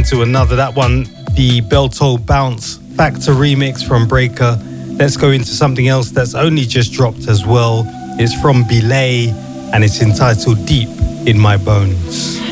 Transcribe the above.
into another. That one, the Belto Bounce Factor remix from Breaker. Let's go into something else that's only just dropped as well. It's from Belay and it's entitled Deep in My Bones.